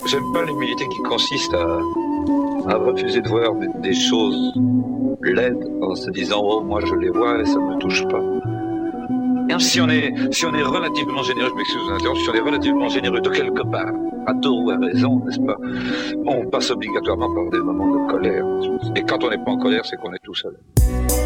J'aime pas l'humilité qui consiste à refuser de voir des choses laides en se disant oh moi je les vois et ça ne me touche pas. Et si on est relativement généreux, je m'excuse de l'interrompre, si on est relativement généreux de quelque part, à tort ou à raison, n'est-ce pas, on passe obligatoirement par des moments de colère. Et quand on n'est pas en colère, c'est qu'on est tout seul.